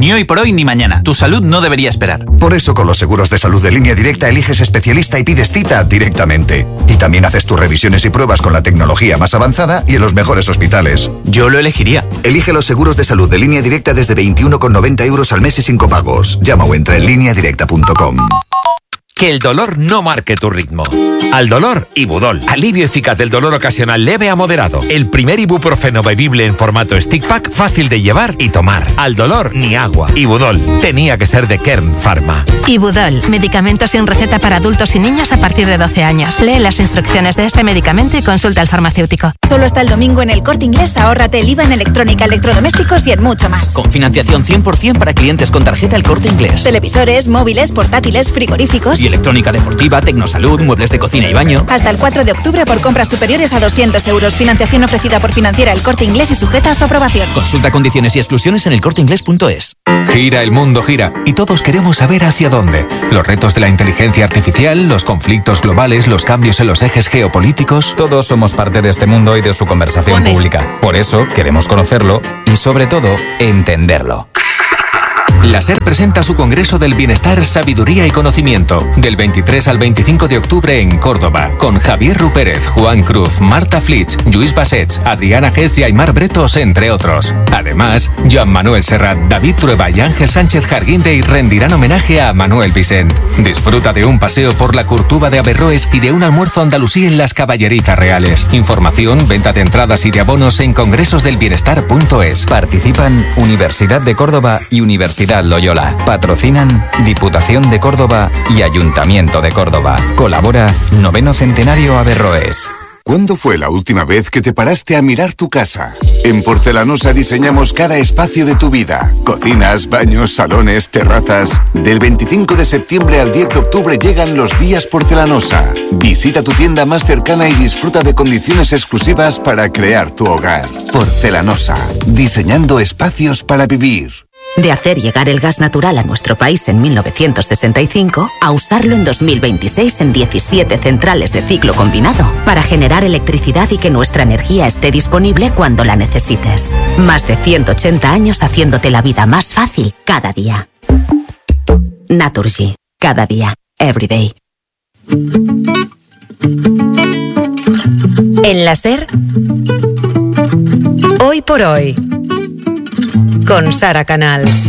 Ni hoy por hoy ni mañana. Tu salud no debería esperar. Por eso con los seguros de salud de Línea Directa eliges especialista y pides cita directamente. Y también haces tus revisiones y pruebas con la tecnología más avanzada y en los mejores hospitales. Yo lo elegiría. Elige los seguros de salud de Línea Directa desde 21,90 € al mes y sin copagos. Llama o entra en lineadirecta.com. Que el dolor no marque tu ritmo. Al dolor, Ibudol. Alivio eficaz del dolor ocasional leve a moderado. El primer ibuprofeno bebible en formato stick pack, fácil de llevar y tomar. Al dolor, ni agua. Ibudol. Tenía que ser de Kern Pharma. Ibudol. Medicamento sin receta para adultos y niños a partir de 12 años. Lee las instrucciones de este medicamento y consulta al farmacéutico. Solo hasta el domingo en El Corte Inglés ahórrate el IVA en electrónica, electrodomésticos y en mucho más. Con financiación 100% para clientes con tarjeta El Corte Inglés. Televisores, móviles, portátiles, frigoríficos y electrónica deportiva, tecnosalud, muebles de cocina y baño. Hasta el 4 de octubre por compras superiores a 200 €. Financiación ofrecida por Financiera El Corte Inglés y sujeta a su aprobación. Consulta condiciones y exclusiones en elcorteinglés.es. Gira, el mundo gira y todos queremos saber hacia dónde. Los retos de la inteligencia artificial, los conflictos globales, los cambios en los ejes geopolíticos. Todos somos parte de este mundo y de su conversación pública. Por eso queremos conocerlo y sobre todo entenderlo. La SER presenta su Congreso del Bienestar, Sabiduría y Conocimiento, del 23 al 25 de octubre en Córdoba, con Javier Rupérez, Juan Cruz, Marta Flitsch, Lluís Bassets, Adriana Gess y Aymar Bretos, entre otros. Además, Joan Manuel Serrat, David Trueba y Ángel Sánchez Jarguindey rendirán homenaje a Manuel Vicent. Disfruta de un paseo por la Curtuba de Averroes y de un almuerzo andalusí en las Caballerizas Reales. Información, venta de entradas y de abonos en congresosdelbienestar.es. Participan Universidad de Córdoba y Universidad Loyola. Patrocinan Diputación de Córdoba y Ayuntamiento de Córdoba. Colabora 9º Centenario Averroes. ¿Cuándo fue la última vez que te paraste a mirar tu casa? En Porcelanosa diseñamos cada espacio de tu vida. Cocinas, baños, salones, terrazas. Del 25 de septiembre al 10 de octubre llegan los días Porcelanosa. Visita tu tienda más cercana y disfruta de condiciones exclusivas para crear tu hogar. Porcelanosa. Diseñando espacios para vivir. De hacer llegar el gas natural a nuestro país en 1965 a usarlo en 2026 en 17 centrales de ciclo combinado para generar electricidad y que nuestra energía esté disponible cuando la necesites. Más de 180 años haciéndote la vida más fácil cada día. Naturgy. Cada día. Every day. En la SER, Hoy por Hoy, con Sara Canals.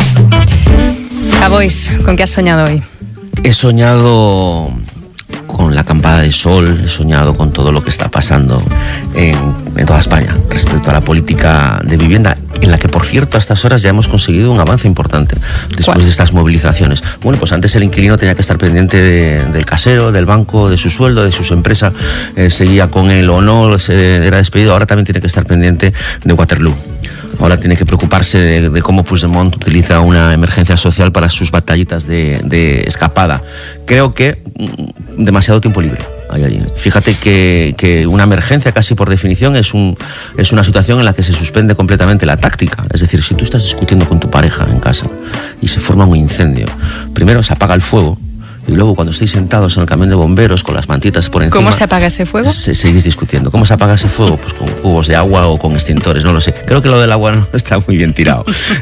Cowboys, ¿con qué has soñado hoy? He soñado con la acampada de sol, he soñado con todo lo que está pasando en toda España respecto a la política de vivienda, en la que, por cierto, a estas horas ya hemos conseguido un avance importante después de estas movilizaciones. Bueno, pues antes el inquilino tenía que estar pendiente del casero, del banco, de su sueldo, de su empresa, seguía con él o no, era despedido. Ahora también tiene que estar pendiente de Waterloo. Ahora tiene que preocuparse de cómo Puigdemont utiliza una emergencia social para sus batallitas de escapada. Creo que demasiado tiempo libre hay allí. Fíjate que una emergencia, casi por definición, es una situación en la que se suspende completamente la táctica. Es decir, si tú estás discutiendo con tu pareja en casa y se forma un incendio, primero se apaga el fuego, y luego cuando estéis sentados en el camión de bomberos con las mantitas por encima... ¿Cómo se apaga ese fuego? Seguís discutiendo. ¿Cómo se apaga ese fuego? Pues con cubos de agua o con extintores, no lo sé. Creo que lo del agua no está muy bien tirado.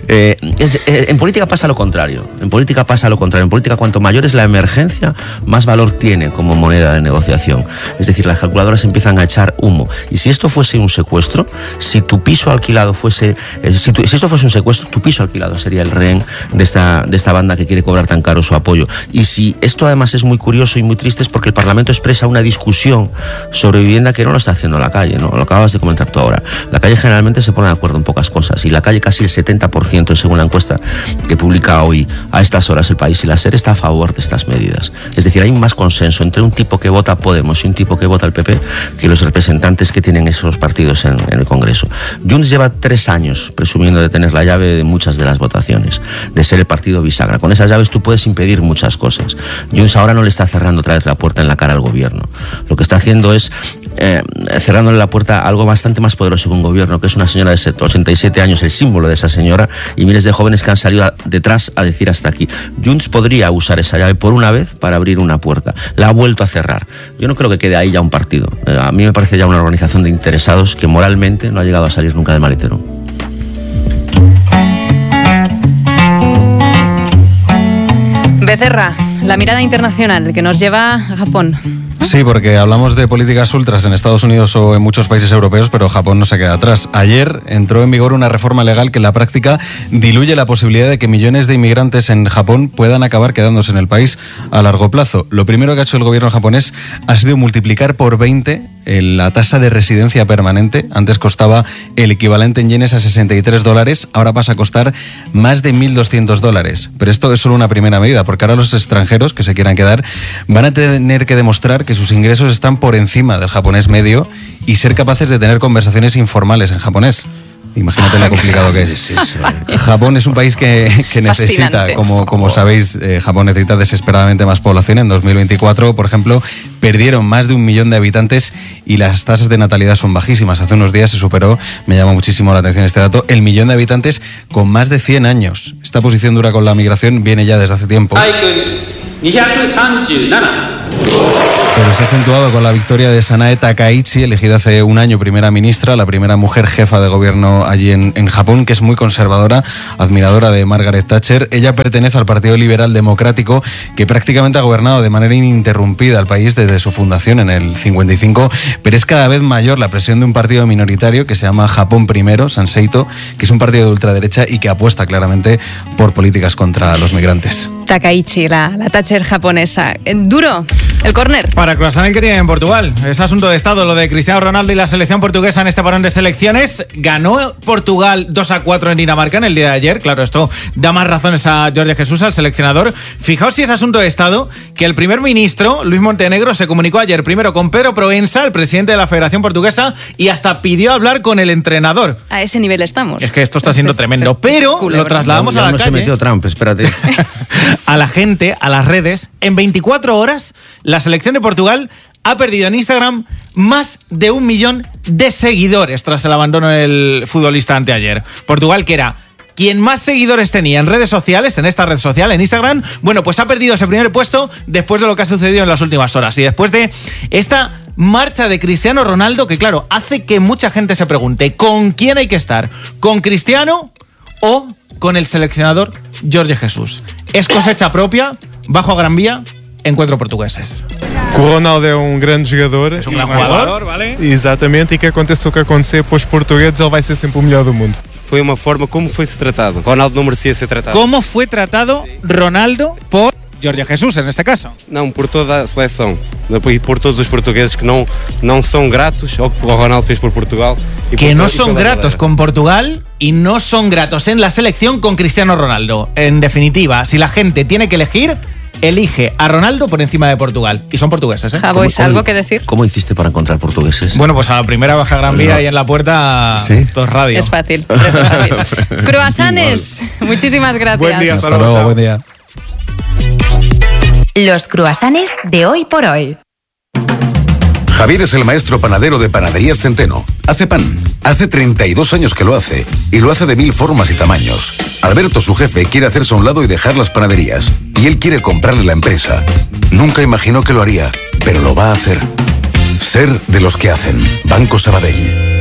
En política pasa lo contrario. En política, cuanto mayor es la emergencia, más valor tiene como moneda de negociación. Es decir, las calculadoras empiezan a echar humo. Y si esto fuese un secuestro, si tu piso alquilado fuese... Si esto fuese un secuestro, tu piso alquilado sería el rehén de esta banda que quiere cobrar tan caro su apoyo. Y si esto además es muy curioso y muy triste, es porque el Parlamento expresa una discusión sobre vivienda que no lo está haciendo la calle, ¿no? Lo acabas de comentar tú ahora. La calle generalmente se pone de acuerdo en pocas cosas, y la calle casi el 70%, según la encuesta que publica hoy a estas horas El País y la SER, está a favor de estas medidas. Es decir, hay más consenso entre un tipo que vota Podemos y un tipo que vota el PP que los representantes que tienen esos partidos en el Congreso. Junts lleva 3 años presumiendo de tener la llave de muchas de las votaciones, de ser el partido bisagra. Con esas llaves tú puedes impedir muchas cosas. Junts ahora no le está cerrando otra vez la puerta en la cara al gobierno. Lo que está haciendo es cerrándole la puerta a algo bastante más poderoso que un gobierno, que es una señora de 87 años, el símbolo de esa señora, y miles de jóvenes que han salido detrás a decir hasta aquí. Junts podría usar esa llave por una vez para abrir una puerta. La ha vuelto a cerrar. Yo no creo que quede ahí ya un partido. A mí me parece ya una organización de interesados que moralmente no ha llegado a salir nunca del maletero. Becerra, la mirada internacional que nos lleva a Japón. Sí, porque hablamos de políticas ultras en Estados Unidos o en muchos países europeos, pero Japón no se queda atrás. Ayer entró en vigor una reforma legal que en la práctica diluye la posibilidad de que millones de inmigrantes en Japón puedan acabar quedándose en el país a largo plazo. Lo primero que ha hecho el gobierno japonés ha sido multiplicar por 20 la tasa de residencia permanente. Antes costaba el equivalente en yenes a $63, ahora pasa a costar más de $1.200. Pero esto es solo una primera medida, porque ahora los extranjeros que se quieran quedar van a tener que demostrar que sus ingresos están por encima del japonés medio y ser capaces de tener conversaciones informales en japonés. Imagínate lo complicado que es. Japón es un país que necesita, como sabéis, Japón necesita desesperadamente más población. En 2024, por ejemplo, perdieron más de 1 millón de habitantes y las tasas de natalidad son bajísimas. Hace unos días se superó, me llama muchísimo la atención este dato, el 1 millón de habitantes con más de 100 años. Esta posición dura con la migración viene ya desde hace tiempo. Pero se ha acentuado con la victoria de Sanae Takaichi, elegida hace un año primera ministra, la primera mujer jefa de gobierno allí en Japón, que es muy conservadora, admiradora de Margaret Thatcher. Ella pertenece al Partido Liberal Democrático, que prácticamente ha gobernado de manera ininterrumpida el país desde su fundación en el 55, pero es cada vez mayor la presión de un partido minoritario que se llama Japón Primero, Sanseito, que es un partido de ultraderecha y que apuesta claramente por políticas contra los migrantes. Takaichi, la Thatcher japonesa. Duro, el córner. Para Croissant, el que tiene en Portugal. Es asunto de Estado lo de Cristiano Ronaldo y la selección portuguesa en este parón de selecciones. Ganó Portugal 2-4 en Dinamarca en el día de ayer. Claro, esto da más razones a Jorge Jesús, al seleccionador. Fijaos si es asunto de Estado que el primer ministro, Luis Montenegro, se comunicó ayer primero con Pedro Proença, el presidente de la Federación Portuguesa, y hasta pidió hablar con el entrenador. A ese nivel estamos. Es que esto está siendo tremendo. Pero lo trasladamos a la calle. Se metió Trump, espérate. A la gente, a las redes. En 24 horas, la selección de Portugal ha perdido en Instagram más de 1 millón de seguidores tras el abandono del futbolista anteayer. Portugal, que era quien más seguidores tenía en redes sociales, en esta red social, en Instagram, bueno, pues ha perdido ese primer puesto después de lo que ha sucedido en las últimas horas. Y después de esta marcha de Cristiano Ronaldo, que claro, hace que mucha gente se pregunte, ¿con quién hay que estar? ¿Con Cristiano o con el seleccionador Jorge Jesús? ¿Es cosecha propia? Bajo a Gran Vía, encuentro portugueses. O Ronaldo é grande jogador. É grande jogador, vale? Exatamente, e que aconteça o que acontecer para os portugueses, ele vai ser sempre o melhor do mundo. Foi uma forma como foi-se tratado. Ronaldo não merecia ser tratado. ¿Cómo fue tratado Ronaldo por Jorge Jesús, en este caso? Não, por toda a seleção. E por todos os portugueses que não são gratos ao que o Ronaldo fez por Portugal. Que no son gratos con Portugal y no son gratos en la selección con Cristiano Ronaldo. En definitiva, si la gente tiene que elegir, elige a Ronaldo por encima de Portugal. Y son portugueses, ¿eh? Javois, ¿algo que decir? ¿Cómo hiciste para encontrar portugueses? Bueno, pues a la primera baja Gran Vía y en la puerta, ¿sí? Todo radio. Es fácil. Croissants, muchísimas gracias. Buen día, hasta luego, buen día. Los croissants de hoy por hoy. Javier es el maestro panadero de Panaderías Centeno. Hace pan. Hace 32 años que lo hace. Y lo hace de 1000 formas y tamaños. Alberto, su jefe, quiere hacerse a un lado y dejar las panaderías. Y él quiere comprarle la empresa. Nunca imaginó que lo haría, pero lo va a hacer. Ser de los que hacen. Banco Sabadell.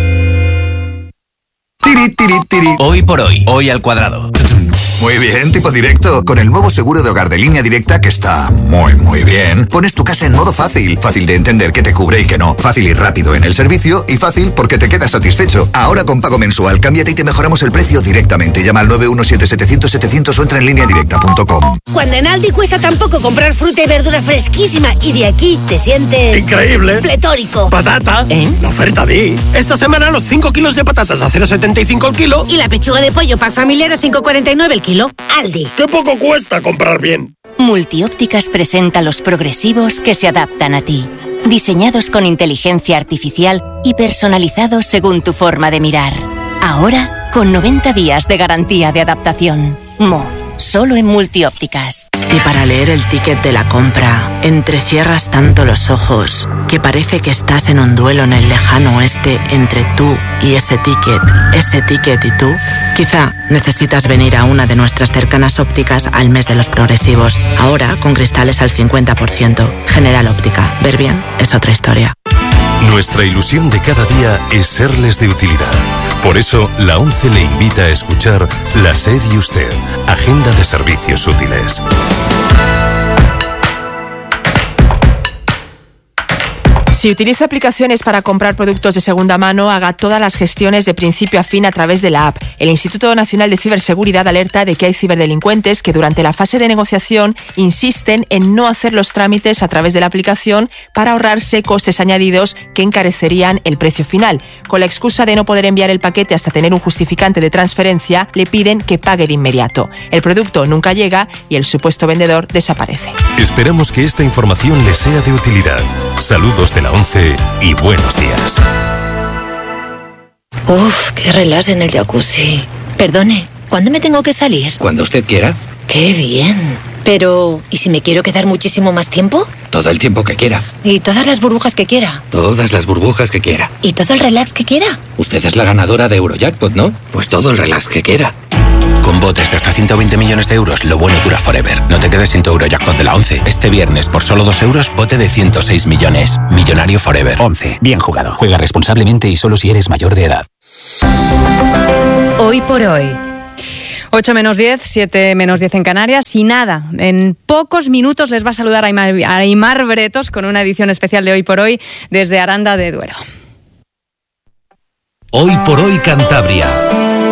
Hoy por hoy, hoy al cuadrado. Muy bien, tipo directo. Con el nuevo seguro de hogar de Línea Directa, que está muy bien, pones tu casa en modo fácil. Fácil de entender qué te cubre y qué no. Fácil y rápido en el servicio y fácil porque te quedas satisfecho. Ahora con pago mensual, cámbiate y te mejoramos el precio directamente. Llama al 917-700-700 o entra en lineadirecta.com. Cuando en Aldi cuesta tan poco comprar fruta y verdura fresquísima y de aquí te sientes... ¡increíble! Pletórico. ¡Patata! La oferta di. Esta semana los 5 kilos de patatas a 0,75 el kilo. Y la pechuga de pollo pack familiar a 5,49 el kilo. Aldi. ¡Qué poco cuesta comprar bien! Multiópticas presenta los progresivos que se adaptan a ti. Diseñados con inteligencia artificial y personalizados según tu forma de mirar. Ahora, con 90 días de garantía de adaptación. Solo en Multiópticas. Si para leer el ticket de la compra entrecierras tanto los ojos que parece que estás en un duelo en el lejano oeste entre tú y ese ticket y tú, quizá necesitas venir a una de nuestras cercanas ópticas al mes de los progresivos. Ahora con cristales al 50%. General Óptica. Ver bien es otra historia. Nuestra ilusión de cada día es serles de utilidad. Por eso, la ONCE le invita a escuchar La SER y Usted, Agenda de Servicios Útiles. Si utiliza aplicaciones para comprar productos de segunda mano, haga todas las gestiones de principio a fin a través de la app. El Instituto Nacional de Ciberseguridad alerta de que hay ciberdelincuentes que durante la fase de negociación insisten en no hacer los trámites a través de la aplicación para ahorrarse costes añadidos que encarecerían el precio final. Con la excusa de no poder enviar el paquete hasta tener un justificante de transferencia, le piden que pague de inmediato. El producto nunca llega y el supuesto vendedor desaparece. Esperamos que esta información les sea de utilidad. Saludos de la 11 y buenos días. Uf, qué relax en el jacuzzi. Perdone, ¿cuándo me tengo que salir? Cuando usted quiera. ¡Qué bien! Pero, ¿y si me quiero quedar muchísimo más tiempo? Todo el tiempo que quiera. ¿Y todas las burbujas que quiera? Todas las burbujas que quiera. ¿Y todo el relax que quiera? Usted es la ganadora de Eurojackpot, ¿no? Pues todo el relax que quiera. Con botes de hasta 120 millones de euros, lo bueno dura forever. No te quedes sin tu Eurojackpot de la 11. Este viernes, por solo 2 euros, bote de 106 millones. Millonario forever. 11. Bien jugado. Juega responsablemente y solo si eres mayor de edad. Hoy por hoy. 8 menos 10, 7 menos 10 en Canarias. Y nada, en pocos minutos les va a saludar Aimar Bretos con una edición especial de Hoy por Hoy desde Aranda de Duero. Hoy por Hoy Cantabria.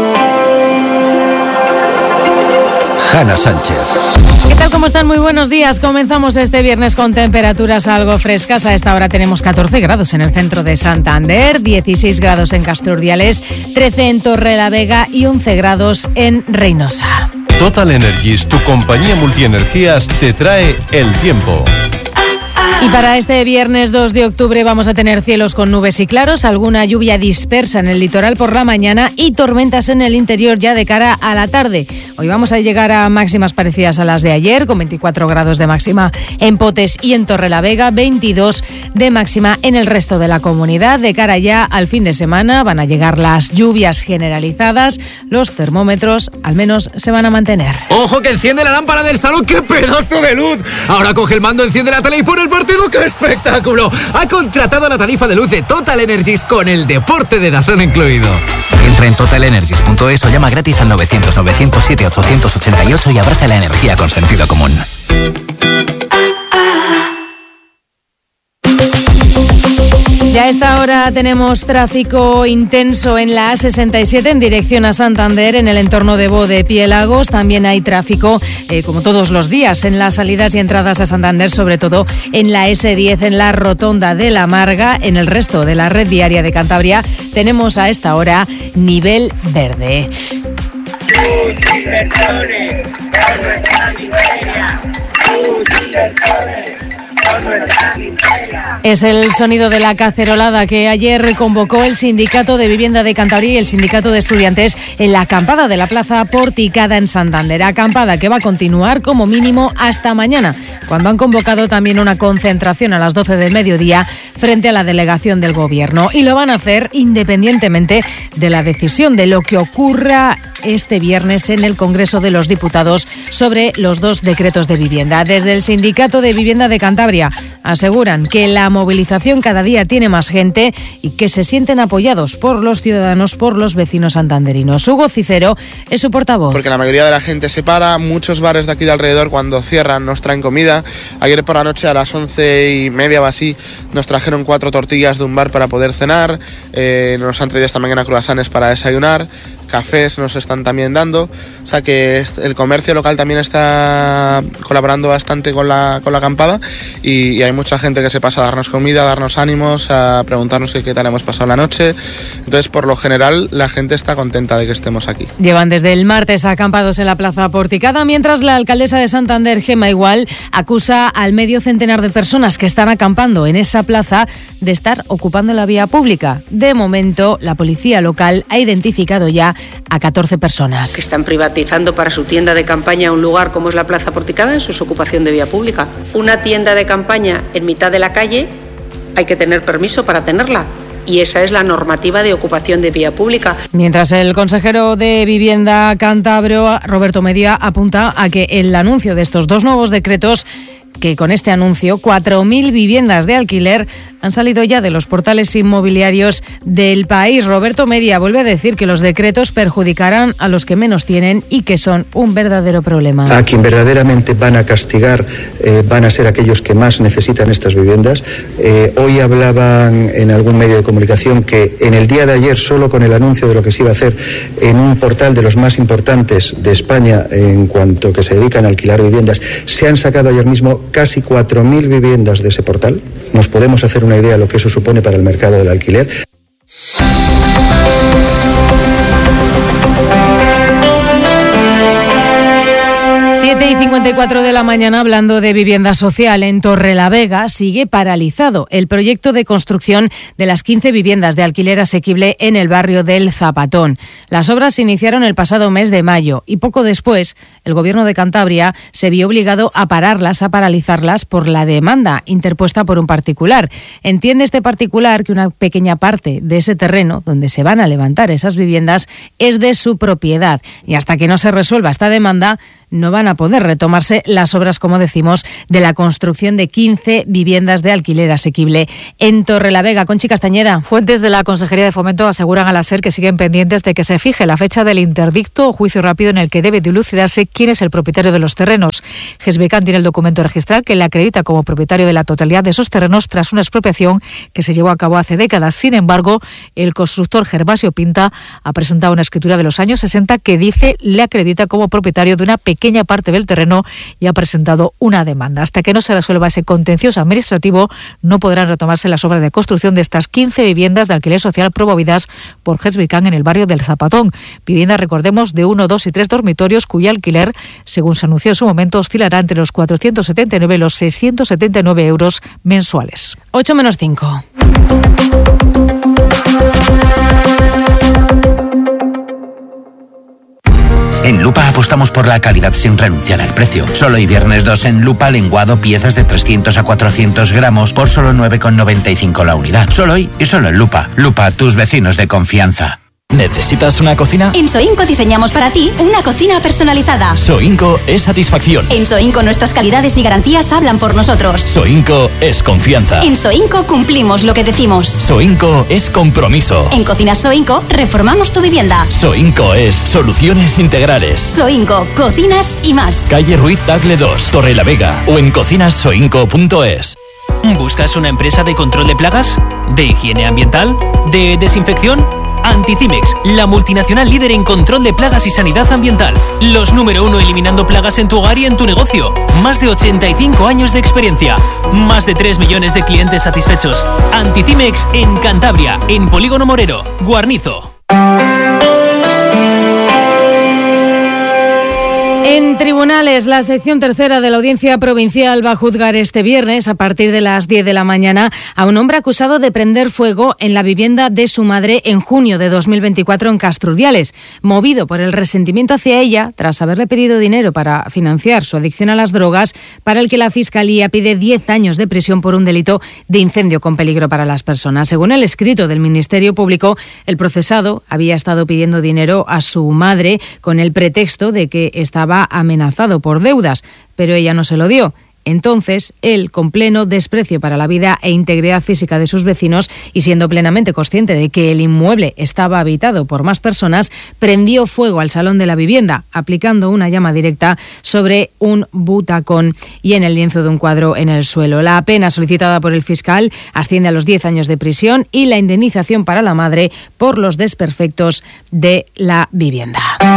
Hanna Sánchez. ¿Qué tal? ¿Cómo están? Muy buenos días. Comenzamos este viernes con temperaturas algo frescas. A esta hora tenemos 14 grados en el centro de Santander, 16 grados en Casturdiales, 13 en Torrelavega y 11 grados en Reynosa. Total Energies, tu compañía multienergías, te trae el tiempo. Y para este viernes 2 de octubre vamos a tener cielos con nubes y claros, alguna lluvia dispersa en el litoral por la mañana y tormentas en el interior ya de cara a la tarde. Hoy vamos a llegar a máximas parecidas a las de ayer, con 24 grados de máxima en Potes y en Torrelavega, 22 de máxima en el resto de la comunidad. De cara ya al fin de semana van a llegar las lluvias generalizadas, los termómetros al menos se van a mantener. ¡Ojo que enciende la lámpara del salón! ¡Qué pedazo de luz! Ahora coge el mando, enciende la tele y pone el partido. ¡Qué espectáculo! Ha contratado la tarifa de luz de Total Energies con el deporte de DAZN incluido. Entra en totalenergies.es o llama gratis al 900-907-888 y abraza la energía con sentido común. Ya a esta hora tenemos tráfico intenso en la A67 en dirección a Santander, en el entorno de Bodepiélagos. También hay tráfico, como todos los días, en las salidas y entradas a Santander, sobre todo en la S10, en la Rotonda de la Marga. En el resto de la red viaria de Cantabria tenemos a esta hora nivel verde. Es el sonido de la cacerolada que ayer convocó el Sindicato de Vivienda de Cantabria y el Sindicato de Estudiantes en la acampada de la Plaza Porticada en Santander. Acampada que va a continuar como mínimo hasta mañana, cuando han convocado también una concentración a las 12 del mediodía frente a la delegación del Gobierno. Y lo van a hacer independientemente de la decisión de lo que ocurra este viernes en el Congreso de los Diputados sobre los 2 decretos de vivienda. Desde el Sindicato de Vivienda de Cantabria aseguran que la movilización cada día tiene más gente y que se sienten apoyados por los ciudadanos, por los vecinos santanderinos. Hugo Cicero es su portavoz. Porque la mayoría de la gente se para, muchos bares de aquí de alrededor cuando cierran nos traen comida. Ayer por la noche a las 11:30 o así nos trajeron 4 tortillas de un bar para poder cenar, nos han traído esta mañana croissants para desayunar, cafés nos están también dando, o sea que el comercio local también está colaborando bastante con la acampada y hay mucha gente que se pasa a darnos comida, a darnos ánimos, a preguntarnos qué tal hemos pasado la noche. Entonces, por lo general, la gente está contenta de que estemos aquí. Llevan desde el martes acampados en la Plaza Porticada, mientras la alcaldesa de Santander, Gemma Igual, acusa al medio centenar de personas que están acampando en esa plaza de estar ocupando la vía pública. De momento, la policía local ha identificado ya a 14 personas. Que están privatizando para su tienda de campaña un lugar como es la Plaza Porticada, eso es ocupación de vía pública. Una tienda de campaña en mitad de la calle, hay que tener permiso para tenerla. Y esa es la normativa de ocupación de vía pública. Mientras el consejero de Vivienda cántabro, Roberto Medía, apunta a que el anuncio de estos 2 nuevos decretos, que con este anuncio 4.000 viviendas de alquiler han salido ya de los portales inmobiliarios del país. Roberto Media vuelve a decir que los decretos perjudicarán a los que menos tienen y que son un verdadero problema. A quien verdaderamente van a castigar van a ser aquellos que más necesitan estas viviendas. Hoy hablaban en algún medio de comunicación que en el día de ayer, solo con el anuncio de lo que se iba a hacer en un portal de los más importantes de España en cuanto que se dedican a alquilar viviendas, se han sacado ayer mismo casi 4.000 viviendas de ese portal. Nos podemos hacer una idea de lo que eso supone para el mercado del alquiler. Y 54 de la mañana, hablando de vivienda social, en Torrelavega sigue paralizado el proyecto de construcción de las 15 viviendas de alquiler asequible en el barrio del Zapatón. Las obras se iniciaron el pasado mes de mayo y poco después el Gobierno de Cantabria se vio obligado a paralizarlas por la demanda interpuesta por un particular. Entiende este particular que una pequeña parte de ese terreno donde se van a levantar esas viviendas es de su propiedad y hasta que no se resuelva esta demanda no van a poder retomarse las obras, como decimos, de la construcción de 15 viviendas de alquiler asequible en Torrelavega. Conchi Castañeda. Fuentes de la Consejería de Fomento aseguran a la SER que siguen pendientes de que se fije la fecha del interdicto o juicio rápido en el que debe dilucidarse quién es el propietario de los terrenos. Gesbecan tiene el documento registral que le acredita como propietario de la totalidad de esos terrenos tras una expropiación que se llevó a cabo hace décadas. Sin embargo, el constructor Gervasio Pinta ha presentado una escritura de los años 60 que dice le acredita como propietario de una pequeña parte del terreno y ha presentado una demanda. Hasta que no se resuelva ese contencioso administrativo, no podrán retomarse las obras de construcción de estas 15 viviendas de alquiler social promovidas por Gesbecan en el barrio del Zapatón. Viviendas, recordemos, de 1, 2 y 3 dormitorios cuyo alquiler, según se anunció en su momento, oscilará entre los 479 y los 679 euros mensuales. 8 menos 5. En Lupa apostamos por la calidad sin renunciar al precio. Solo hoy viernes 2 en Lupa, lenguado, piezas de 300 a 400 gramos por solo 9,95 la unidad. Solo hoy y solo en Lupa. Lupa, tus vecinos de confianza. ¿Necesitas una cocina? En Soinco diseñamos para ti una cocina personalizada. Soinco es satisfacción. En Soinco nuestras calidades y garantías hablan por nosotros. Soinco es confianza. En Soinco cumplimos lo que decimos. Soinco es compromiso. En Cocinas Soinco reformamos tu vivienda. Soinco es soluciones integrales. Soinco, cocinas y más. Calle Ruiz Tagle 2, Torrelavega o en cocinassoinco.es. ¿Buscas una empresa de control de plagas? ¿De higiene ambiental? ¿De desinfección? Anticimex, la multinacional líder en control de plagas y sanidad ambiental. Los número 1 eliminando plagas en tu hogar y en tu negocio. Más de 85 años de experiencia. Más de 3 millones de clientes satisfechos. Anticimex en Cantabria, en Polígono Morero, Guarnizo. En tribunales, la sección tercera de la Audiencia Provincial va a juzgar este viernes, a partir de las 10 de la mañana, a un hombre acusado de prender fuego en la vivienda de su madre en junio de 2024 en Castrudiales, movido por el resentimiento hacia ella tras haberle pedido dinero para financiar su adicción a las drogas, para el que la Fiscalía pide 10 años de prisión por un delito de incendio con peligro para las personas. Según el escrito del Ministerio Público, el procesado había estado pidiendo dinero a su madre con el pretexto de que estaba amenazado por deudas, pero ella no se lo dio. Entonces, él, con pleno desprecio para la vida e integridad física de sus vecinos y siendo plenamente consciente de que el inmueble estaba habitado por más personas, prendió fuego al salón de la vivienda, aplicando una llama directa sobre un butacón y en el lienzo de un cuadro en el suelo. La pena solicitada por el fiscal asciende a los 10 años de prisión y la indemnización para la madre por los desperfectos de la vivienda.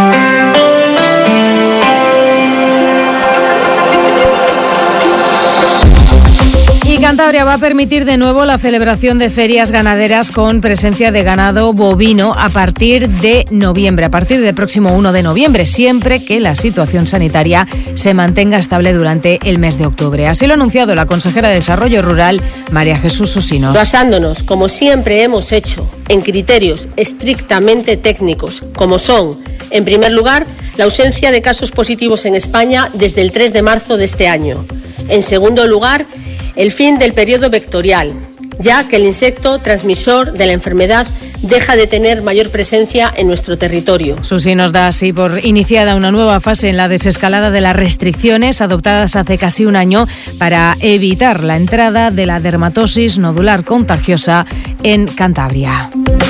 Y Cantabria va a permitir de nuevo la celebración de ferias ganaderas con presencia de ganado bovino a partir de noviembre, a partir del próximo 1 de noviembre, siempre que la situación sanitaria se mantenga estable durante el mes de octubre. Así lo ha anunciado la consejera de Desarrollo Rural, María Jesús Usinos. Basándonos, como siempre hemos hecho, en criterios estrictamente técnicos, como son, en primer lugar, la ausencia de casos positivos en España desde el 3 de marzo de este año. En segundo lugar, el fin del periodo vectorial, ya que el insecto transmisor de la enfermedad deja de tener mayor presencia en nuestro territorio. Susi nos da así por iniciada una nueva fase en la desescalada de las restricciones adoptadas hace casi un año para evitar la entrada de la dermatosis nodular contagiosa en Cantabria.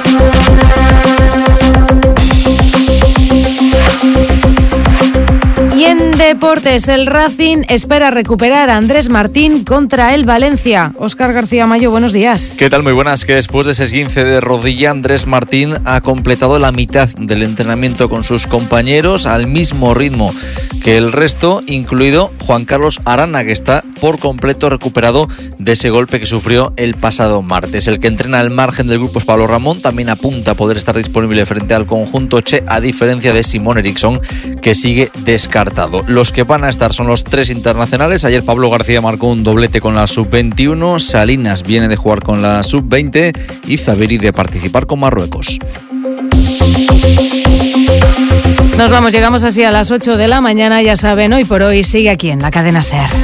Y en deportes, el Racing espera recuperar a Andrés Martín contra el Valencia. Óscar García Mayo, buenos días. ¿Qué tal? Muy buenas. Que después de ese esguince de rodilla, Andrés Martín ha completado la mitad del entrenamiento con sus compañeros al mismo ritmo que el resto, incluido Juan Carlos Arana, que está por completo recuperado de ese golpe que sufrió el pasado martes. El que entrena al margen del grupo es Pablo Ramón, también apunta a poder estar disponible frente al conjunto Che, a diferencia de Simón Eriksson, que sigue descartado. Los que van a estar son los 3 internacionales. Ayer Pablo García marcó un doblete con la sub-21, Salinas viene de jugar con la sub-20 y Zaveri de participar con Marruecos. Nos vamos, llegamos así a las 8 de la mañana, ya saben, hoy por hoy sigue aquí en la cadena SER.